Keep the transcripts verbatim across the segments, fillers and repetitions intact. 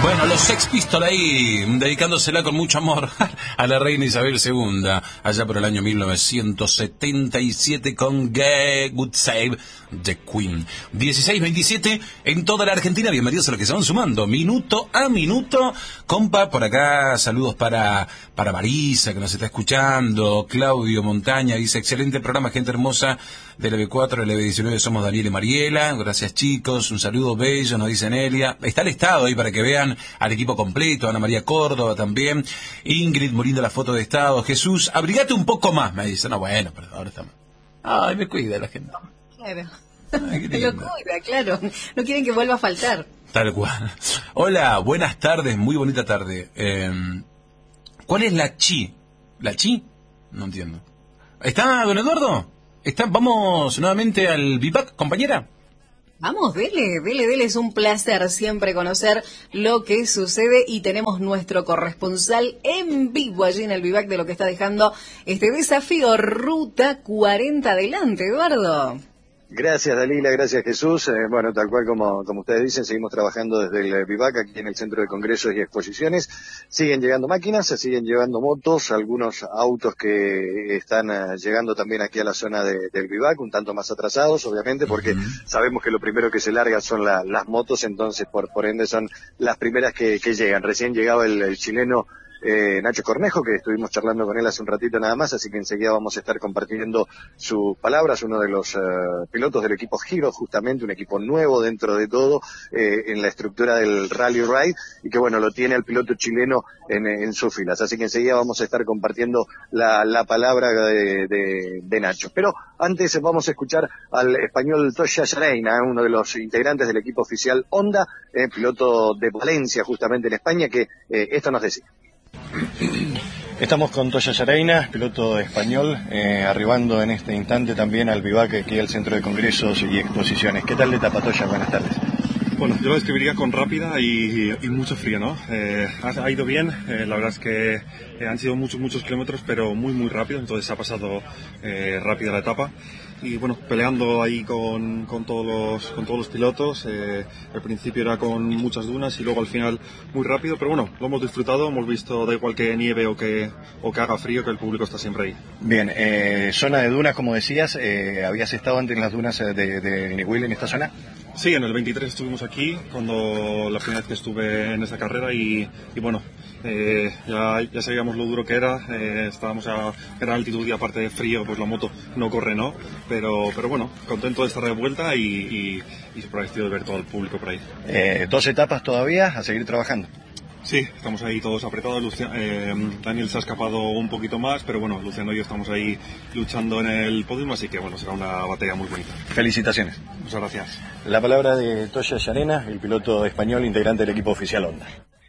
Bueno, los Sex Pistols ahí, dedicándosela con mucho amor a la reina Isabel segunda, allá por el año mil novecientos setenta y siete con Gay Good Save the Queen. dieciséis veintisiete en toda la Argentina, bienvenidos a los que se van sumando, minuto a minuto. Compa, por acá, saludos para, para Marisa, que nos está escuchando, Claudio Montaña, dice, excelente programa, gente hermosa del L B cuatro, L B diecinueve, somos Daniel y Mariela, gracias chicos, un saludo bello, nos dice Nelia, está el estado ahí para que vean al equipo completo, Ana María Córdoba también, Ingrid muriendo la foto de estado, Jesús, abrigate un poco más, me dice, no, bueno, pero ahora estamos, ay, me cuida la gente. Claro, ay, me lo cuida, claro, no quieren que vuelva a faltar. Tal cual. Hola, buenas tardes, muy bonita tarde. Eh, ¿Cuál es la chi? ¿La chi? No entiendo. ¿Está don Eduardo? ¿Está, vamos nuevamente al V PAC, compañera? Vamos, dele, dele, dele, es un placer siempre conocer lo que sucede y tenemos nuestro corresponsal en vivo allí en el V PAC de lo que está dejando este desafío Ruta cuarenta. Adelante, Eduardo. Gracias, Dalila, gracias, Jesús. Eh, bueno, tal cual como, como ustedes dicen, seguimos trabajando desde el V PAC aquí en el Centro de Congresos y Exposiciones. Siguen llegando máquinas, se siguen llevando motos, algunos autos que están uh, llegando también aquí a la zona de, del V PAC, un tanto más atrasados, obviamente, porque uh-huh. sabemos que lo primero que se larga son la, las motos, entonces por, por ende son las primeras que, que llegan. Recién llegaba el, el chileno Eh, Nacho Cornejo, que estuvimos charlando con él hace un ratito nada más, así que enseguida vamos a estar compartiendo sus palabras, uno de los uh, pilotos del equipo Giro, justamente un equipo nuevo dentro de todo, eh, en la estructura del Rally Ride, y que bueno, lo tiene el piloto chileno en, en sus filas, así que enseguida vamos a estar compartiendo la, la palabra de, de, de Nacho. Pero antes vamos a escuchar al español Toya Yareina, uno de los integrantes del equipo oficial Honda, eh, piloto de Valencia justamente en España, que eh, esto nos decía. Estamos con Toya Yareina, piloto español, eh, arribando en este instante también al V PAC, aquí al Centro de Congresos y Exposiciones. ¿Qué tal la etapa, Toya? Buenas tardes. Bueno, yo lo describiría con rápida y, y mucho frío, ¿no? Eh, ha, ha ido bien, eh, la verdad es que eh, han sido muchos, muchos kilómetros, pero muy, muy rápido, entonces ha pasado eh, rápida la etapa. Y bueno, peleando ahí con, con, todos, los, con todos los pilotos, eh, al principio era con muchas dunas y luego al final muy rápido, pero bueno, lo hemos disfrutado, hemos visto, da igual que nieve o que, o que haga frío, que el público está siempre ahí. Bien, eh, zona de dunas, como decías, eh, ¿habías estado antes en las dunas de, de Niwil en esta zona? Sí, en el veintitrés estuvimos aquí, cuando la primera vez que estuve en esta carrera y, y bueno, eh, ya, ya sabíamos lo duro que era, eh, estábamos a gran altitud y aparte de frío, pues la moto no corre, ¿no? Pero, pero bueno, contento de estar de vuelta y, y, y sorprendido de ver todo el público por ahí. Eh, dos etapas todavía, a seguir trabajando. Sí, estamos ahí todos apretados. Luciano, eh, Daniel se ha escapado un poquito más, pero bueno, Luciano y yo estamos ahí luchando en el podio, así que bueno, será una batalla muy bonita. Felicitaciones. Muchas gracias. La palabra de Toya Yareina, el piloto español integrante del equipo oficial Honda.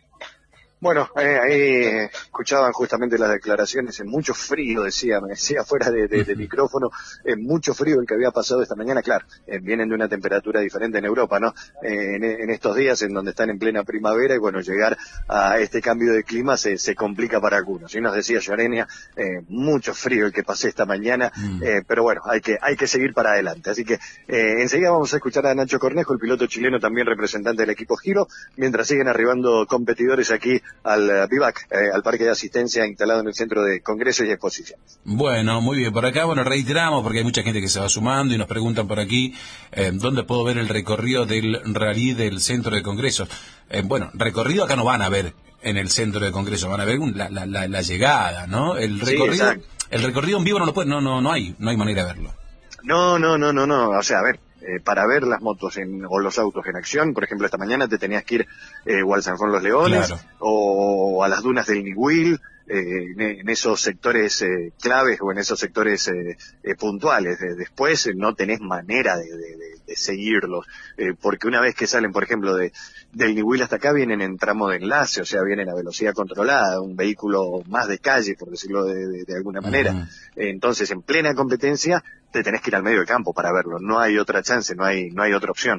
Bueno, eh, ahí escuchaban justamente las declaraciones, en mucho frío, decía, me decía fuera de, de, de micrófono, en mucho frío el que había pasado esta mañana, claro, eh, vienen de una temperatura diferente en Europa, ¿no? Eh, en, en estos días en donde están en plena primavera y bueno, llegar a este cambio de clima se, se complica para algunos. Y nos decía Yareina, eh, mucho frío el que pasé esta mañana, mm. eh, pero bueno, hay que, hay que seguir para adelante. Así que eh, enseguida vamos a escuchar a Nacho Cornejo, el piloto chileno también representante del equipo Giro, mientras siguen arribando competidores aquí al uh, V PAC, eh, al parque de asistencia instalado en el Centro de Congresos y Exposiciones. Bueno, muy bien, por acá, bueno, reiteramos, porque hay mucha gente que se va sumando y nos preguntan por aquí, eh, ¿dónde puedo ver el recorrido del rally del Centro de Congresos? Eh, bueno, recorrido acá no van a ver en el Centro de Congresos, van a ver un, la, la, la, la llegada, ¿no? El recorrido, sí, el recorrido en vivo no lo puede, no, no, no hay, no hay manera de verlo. No, no, no, no, no, o sea, a ver, Eh, para ver las motos en, o los autos en acción, por ejemplo, esta mañana te tenías que ir eh, o al San Juan Los Leones, claro, o a las dunas del Niwil, eh, en, en esos sectores eh, claves o en esos sectores eh, eh, puntuales. Eh, después eh, no tenés manera de, de, de, de seguirlos, eh, porque una vez que salen, por ejemplo, de del Niwil hasta acá, vienen en tramo de enlace, o sea, vienen a velocidad controlada, un vehículo más de calle, por decirlo de, de, de alguna manera. Uh-huh. Eh, entonces, en plena competencia, te tenés que ir al medio del campo para verlo, no hay otra chance, no hay no hay otra opción.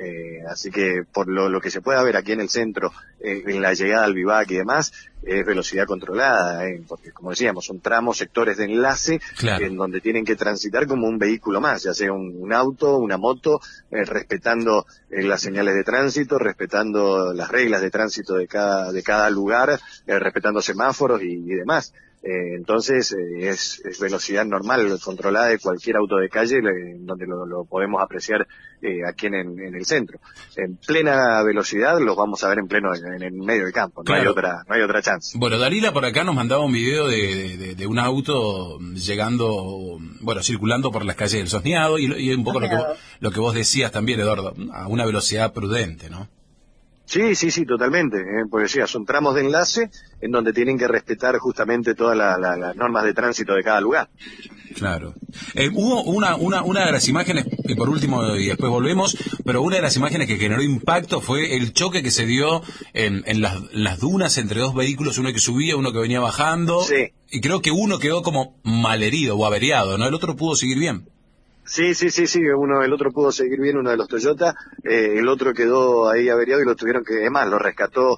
Eh, así que por lo, lo que se pueda ver aquí en el centro, eh, en la llegada al vivac y demás, es velocidad controlada, eh, porque como decíamos, son tramos, sectores de enlace, claro, en donde tienen que transitar como un vehículo más, ya sea un, un auto, una moto, eh, respetando eh, las señales de tránsito, respetando las reglas de tránsito de cada, de cada lugar, eh, respetando semáforos y, y demás. Eh, entonces eh, es, es velocidad normal, controlada de cualquier auto de calle, eh, donde lo, lo podemos apreciar eh, aquí en, en el centro. En plena velocidad los vamos a ver en pleno en, en el medio del campo, no claro. hay otra, no hay otra chance. Bueno, Dalila por acá nos mandaba un video de, de, de un auto llegando, bueno, circulando por las calles del Sosneado y, y un poco lo que, vos, lo que vos decías también, Eduardo, a una velocidad prudente, ¿no? Sí, sí, sí, totalmente, eh, porque decía, son tramos de enlace en donde tienen que respetar justamente todas la, la, las normas de tránsito de cada lugar. Claro. Eh, hubo una, una, una de las imágenes, y por último, y después volvemos, pero una de las imágenes que generó impacto fue el choque que se dio en, en las, las dunas entre dos vehículos, uno que subía, uno que venía bajando, sí. Y creo que uno quedó como malherido o averiado, ¿no? El otro pudo seguir bien. Sí, sí, sí, sí, uno, el otro pudo seguir bien, uno de los Toyota, eh, el otro quedó ahí averiado y lo tuvieron que, además, lo rescató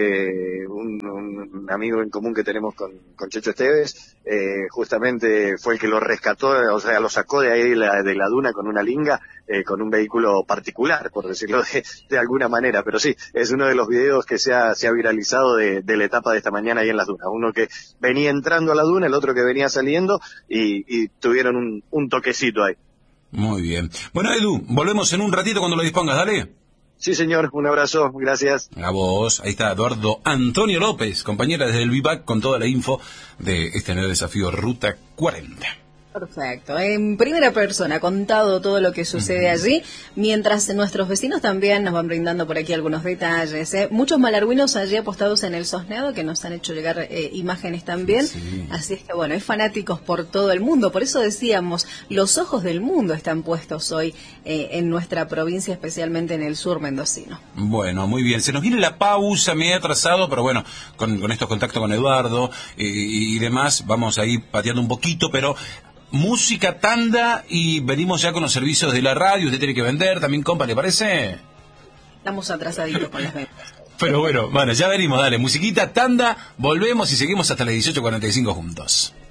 eh, un, un amigo en común que tenemos con, con Checho Esteves, eh, justamente fue el que lo rescató, o sea, lo sacó de ahí de la, de la duna con una linga, eh, con un vehículo particular, por decirlo de, de alguna manera, pero sí, es uno de los videos que se ha, se ha viralizado de, de la etapa de esta mañana ahí en las dunas, uno que venía entrando a la duna, el otro que venía saliendo y, y tuvieron un, un toquecito ahí. Muy bien. Bueno, Edu, volvemos en un ratito cuando lo dispongas, dale. Sí, señor, un abrazo, gracias. A vos, ahí está Eduardo Antonio López, compañera desde el vivac con toda la info de este nuevo desafío Ruta cuarenta. Perfecto. En primera persona, contado todo lo que sucede allí, mientras nuestros vecinos también nos van brindando por aquí algunos detalles. ¿eh? Muchos malarguinos allí apostados en el Sosneado que nos han hecho llegar eh, imágenes también. Sí. Así es que, bueno, hay fanáticos por todo el mundo. Por eso decíamos, los ojos del mundo están puestos hoy eh, en nuestra provincia, especialmente en el sur mendocino. Bueno, muy bien. Se nos viene la pausa, me he atrasado, pero bueno, con, con estos contactos con Eduardo eh, y demás, vamos a ir pateando un poquito, pero... música, tanda y venimos ya con los servicios de la radio. Usted tiene que vender también, compa, ¿le parece? Estamos atrasaditos con las ventas. Pero bueno, bueno, ya venimos, dale, musiquita, tanda, volvemos y seguimos hasta las dieciocho cuarenta y cinco juntos.